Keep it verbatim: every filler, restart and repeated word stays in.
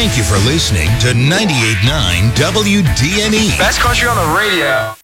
Thank you for listening to ninety-eight point nine W D N E. Best country on the radio.